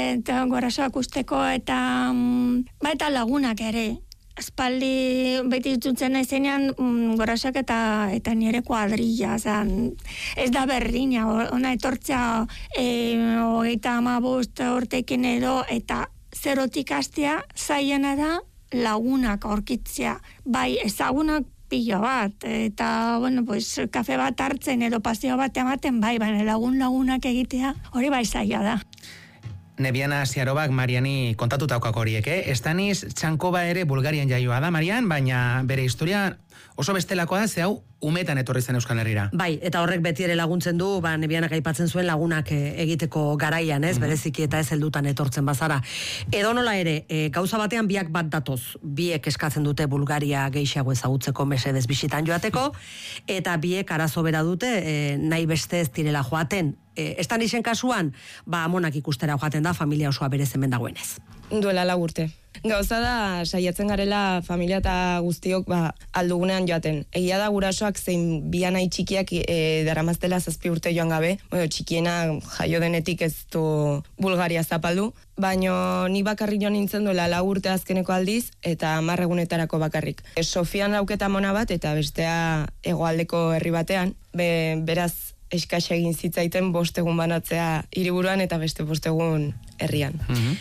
eta gurasoak usteko, eta eta lagunak ere. Aspaldi beti dutzen naizenean gurasoak eta nire kuadrilla, ez da berdina, ona etortzea 35 urtekin edo, eta zerotik hastea zailena da lagunak aurkitzea, bai ezagunak pilo bat, eta, kafe bat hartzen edo paseo bat ematen, bai, baina lagunak egitea, hori bai zaila da. Nebiana Siarobak Mariani kontatutakoak horiek, Estaniz Txankova ere Bulgarian jaioa da, Marian, baina bere historia oso bestelakoa da, ze hau umetan etorri zen Euskal Herrira. Bai, eta horrek beti ere laguntzen du, Nebianak aipatzen zuen lagunak egiteko garaian, bereziki eta ez heldutan etortzen bazara. Edo nola ere, gauza batean biak bat datoz, biek eskatzen dute Bulgaria gehiago ezagutzeko mesedez bisitan joateko, eta biek arazo bera dute, nahi beste ez direla joaten. Estanisen kasuan, amonak ikustera joaten da, familia osoa berez hemen dagoenez. Duela 4 urte. Gauza da, saiatzen garela familia eta guztiok aldugunean joaten. Egia da gurasoak zein bi anai txikiak daramaztela 7 urte joan gabe. Txikiena jaio denetik ez du Bulgaria zapaldu. Baina ni bakarrik joan nintzen duela 4 urte azkeneko aldiz eta 10 egunetarako bakarrik. Sofian lauketa mona bat eta bestea hegoaldeko herri batean. Beraz, eskas egin zitzaiten 5 egun banatzea hiriburuan eta beste 5 egun herrian.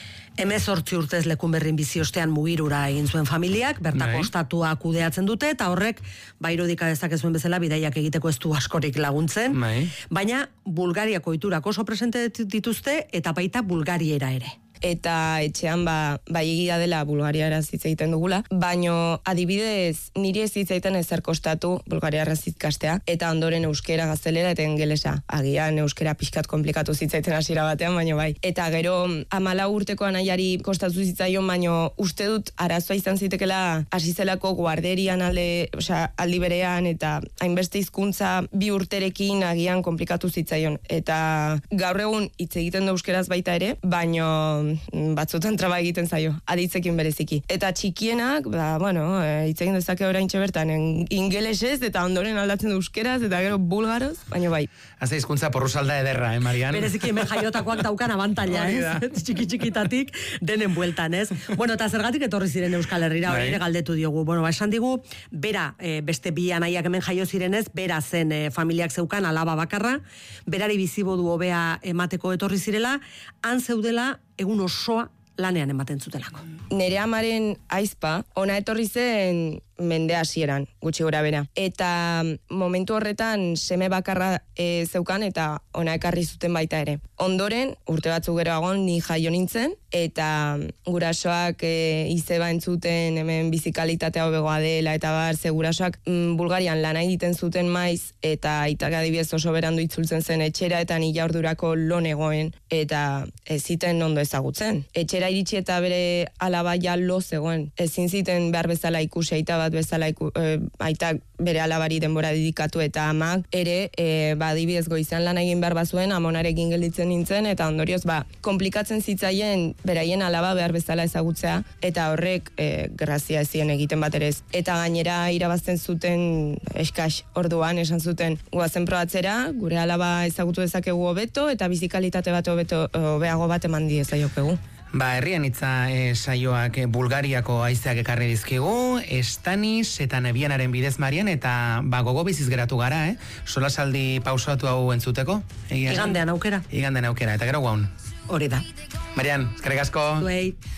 18 urtez Lekunberrin bizi ostean Mugirura egin zuen familiak, bertako ostatua kudeatzen dute, eta horrek, irudika dezakezuen bezala, bidaiak egiteko ez du askorik laguntzen, baina Bulgariako ohiturak oso presente dituzte, eta baita Bulgariera ere. Eta etxean egia dela Bulgariara hitz egiten dugula, baino adibidez niri ez hitz egiten ezer kostatu Bulgariara ikastea, eta ondoren euskera, gaztelera eta ingelesa. Agian euskera pixkat komplikatu zitzaiten hasiera batean, baino bai. Eta gero 14 urteko anaiari kostatu zitzaion, baino uste dut arazoa izan zitekela hasi zelako guarderian aldi berean, eta hainbeste hizkuntza 2 urterekin agian komplikatu zitzaion. Eta gaur egun hitz egiten du euskeraz baita ere, baino batzutan traba egiten zaio, aditzekin bereziki. Eta txikienak, hitz egin dezake oraintxe bertan ingelesez, eta ondoren aldatzen du euskeraz, eta gero bulgaroz, baina bai. Haze hizkuntza porrusalda ederra, Marian? Bereziki hemen jaiotakoak daukan abantaila, txiki-txikitatik denen bueltan, eta zergatik etorri ziren Euskal Herrira, ere galdetu diogu. Esan digu, bera, beste bi anaiak hemen jaio zirenez, bera zen familiak zeukan alaba bakarra, berari bizibodu hobea emateko etorri zirela, han zeudela egun osoa lanean ematen zutelako. Nere amaren aizpa, ona etorri zen mende hasieran, gutxi gora bera. Eta momentu horretan seme bakarra zeukan eta ona ekarri zuten baita ere. Ondoren, urte batzuk geroagon ni jaio nintzen, eta gurasoak izeba entzuten hemen bizikalitatea hobegoa dela, eta ze gurasoak Bulgarian lana egiten zuten maiz, eta aitak adibidez oso berandu itzultzen zen etxera, eta nila ordurako lo negoen, eta ez ziten ondo ezagutzen. Etxera iritsi eta bere alaba ja lo zegoen. Ezin ziten behar bezala ikusi aita bat bezala aitak bere alabari denbora dedikatu, eta amak ere adibidez goizean lan egin behar bazuen amonarekin gelditzen nintzen, eta ondorioz komplikatzen zitzaien beraien alaba behar bezala ezagutzea, eta horrek grazia ezien egiten bat ere ez. Eta gainera irabazten zuten eskas orduan esan zuten guazen probatzera, gure alaba ezagutu dezakegu hobeto, eta bizikalitate bat hobeago bat eman diezaiokegu. Herrian hitza saioak Bulgariako haizeak ekarri dizkigu, Estaniz eta Nebianaren bidez, Marian, eta gogo biziz geratu gara, solasaldi pausatu hau entzuteko. Igandean aukera. Eta gero guaun. Hori da. Marian, eskerrik asko. Duei.